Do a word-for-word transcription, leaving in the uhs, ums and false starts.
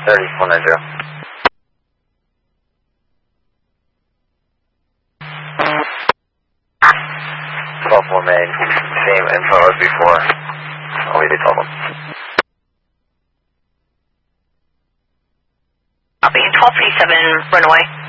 thirty, one nine zero. twelve four main, same info as before. I'll leave it twelve one. Copy, twelve thirty-seven, run away.